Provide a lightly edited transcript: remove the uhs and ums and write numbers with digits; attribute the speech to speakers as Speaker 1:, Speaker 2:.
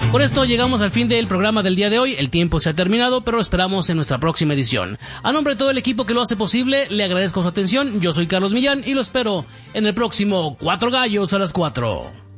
Speaker 1: Con esto llegamos al fin del programa del día de hoy. El tiempo se ha terminado, pero lo esperamos en nuestra próxima edición. A nombre de todo el equipo que lo hace posible, le agradezco su atención. Yo soy Carlos Millán y lo espero en el próximo Cuatro Gallos a las 4.